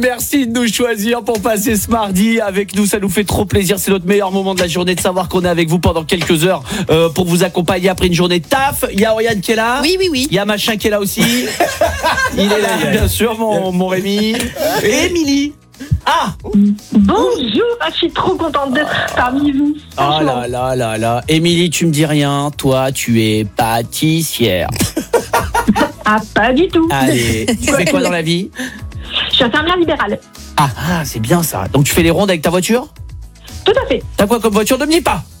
Merci de nous choisir pour passer ce mardi avec nous, ça nous fait trop plaisir, c'est notre meilleur moment de la journée de savoir qu'on est avec vous pendant quelques heures pour vous accompagner après une journée de taf. Il y a Oriane qui est là. Oui. Il y a Machin qui est là aussi. Il est là, bien sûr, mon Rémi. Et Émilie. Ah, Bonjour, je suis trop contente d'être parmi vous. oh Franchement. là. Émilie, tu me dis rien, toi tu es pâtissière. Ah, pas du tout. Allez, tu fais quoi dans la vie? Je suis infirmière libérale. Ah, c'est bien ça. Donc tu fais les rondes avec ta voiture? Tout à fait. T'as quoi comme voiture? Ne me dis pas.